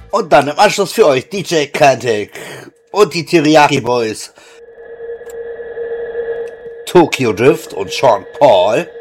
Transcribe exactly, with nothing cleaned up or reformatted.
Und dann im Anschluss für euch D J Kantic und die Teriyaki Boys, Tokyo Drift und Sean Paul.